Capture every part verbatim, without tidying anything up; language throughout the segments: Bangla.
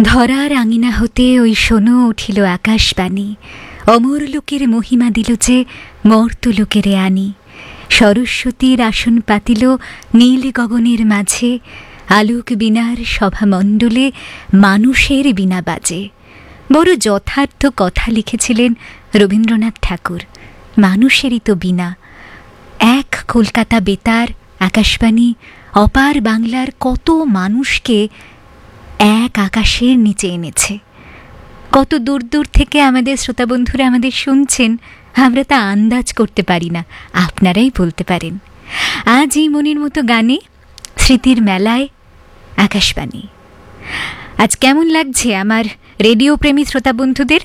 ধরার আঙিনা হতে ওই শোনো উঠিল আকাশবাণী, অমর লোকের মহিমা দিল যে মর্ত লোকেরে আনি। সরস্বতীর আসন পাতিল নীল গগনের মাঝে, আলোক বীণার সভামণ্ডলে মানুষের বীণা বাজে। বড় যথার্থ কথা লিখেছিলেন রবীন্দ্রনাথ ঠাকুর। মানুষেরই তো বীণা। এক কলকাতা বেতার, আকাশবাণী অপার বাংলার কত মানুষকে এক আকাশের নিচে এনেছে। কত দূর দূর থেকে আমাদের শ্রোতাবন্ধুরা আমাদের শুনছেন, আমরা তা আন্দাজ করতে পারি না, আপনারাই বলতে পারেন। আজ এই মনের মতো গানে স্মৃতির মেলায় আকাশবাণী। আজ কেমন লাগছে আমার রেডিও প্রেমী শ্রোতাবন্ধুদের?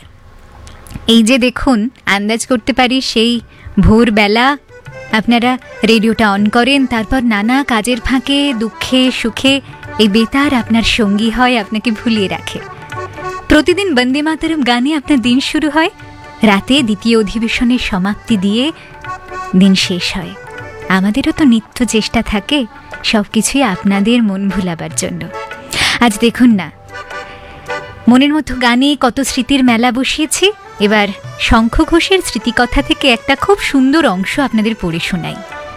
এই যে দেখুন, আন্দাজ করতে পারি সেই ভোরবেলা আপনারা রেডিওটা অন করেন, তারপর নানা কাজের ফাঁকে দুঃখে সুখে এই বেতার আপনার সঙ্গী হয়, আপনাকে ভুলিয়ে রাখে। প্রতিদিন বন্দে মাতরম গানে আপনার দিন শুরু হয়, রাতে দ্বিতীয় অধিবেশনের সমাপ্তি দিয়ে দিন শেষ হয়। আমাদেরও তো নিত্য চেষ্টা থাকে সব কিছুই আপনাদের মন ভুলাবার জন্য। আজ দেখুন না, মনের মতো গানে কত স্মৃতির মেলা বসিয়েছি। এবার শঙ্খ ঘোষের স্মৃতিকথা থেকে একটা খুব সুন্দর অংশ আপনাদের পড়ে শোনাই।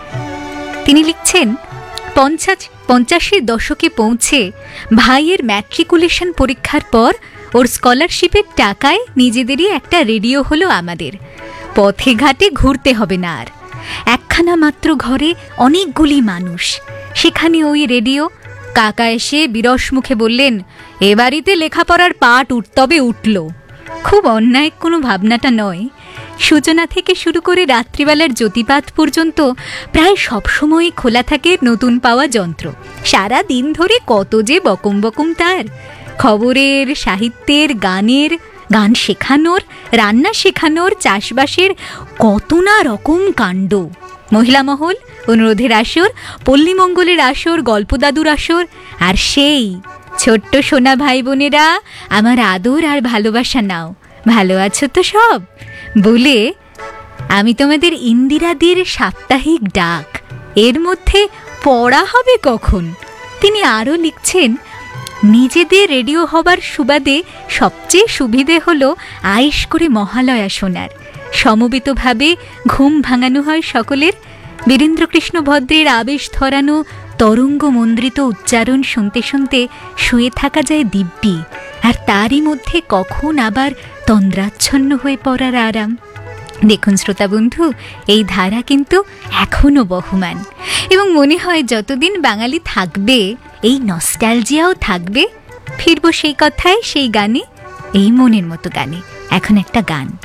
তিনি লিখছেন, পঞ্চাশ পঞ্চাশের দশকে পৌঁছে ভাইয়ের ম্যাট্রিকুলেশন পরীক্ষার পর ওর স্কলারশিপের টাকায় নিজেদেরই একটা রেডিও হলো আমাদের। পথে ঘাটে ঘুরতে হবে না আর। একখানা মাত্র ঘরে অনেকগুলি মানুষ, সেখানে ওই রেডিও। কাকা এসে বিরস মুখে বললেন, এ বাড়িতে লেখাপড়ার পাঠ তবে উঠল। খুব অন্যায় কোনো ভাবনাটা নয়। সূচনা থেকে শুরু করে রাত্রিবেলার জ্যোতিপাত পর্যন্ত প্রায় সবসময় খোলা থাকে নতুন পাওয়া যন্ত্র। সারা দিন ধরে কত যে বকম বকম তার, খবরের, সাহিত্যের, গানের, গান শেখানোর, রান্না শেখানোর, চাষবাসের কত না রকম কাণ্ড। মহিলা মহল, অনুরোধের আসর, পল্লীমঙ্গলের আসর, গল্পদাদুর আসর, আর সেই ছোট্ট সোনা ভাই বোনেরা, আমার আদর আর ভালোবাসা নাও, ভালো আছো তো সব বলে আমি তোমাদের ইন্দিরাদির সাপ্তাহিক ডাক, এর মধ্যে পড়া হবে কখন। তিনি আরও লিখছেন, নিজেদের রেডিও হবার সুবাদে সবচেয়ে সুবিধে হলো আয়েশ করে মহালয়া শোনার। সমবেতভাবে ঘুম ভাঙানো হয় সকলের। বীরেন্দ্রকৃষ্ণ ভদ্রের আবেশ ধরানো তরঙ্গ মন্দ্রিত উচ্চারণ শুনতে শুনতে শুয়ে থাকা যায় দিব্যি, আর তারই মধ্যে কখন আবার তন্দ্রাচ্ছন্ন হয়ে পড়ার আরাম। দেখুন শ্রোতাবন্ধু, এই ধারা কিন্তু এখনও বহমান, এবং মনে হয় যতদিন বাঙালি থাকবে এই নস্টালজিয়াও থাকবে। ফিরবো সেই কথায়, সেই গানে, এই মনের মতো গানে। এখন একটা গান।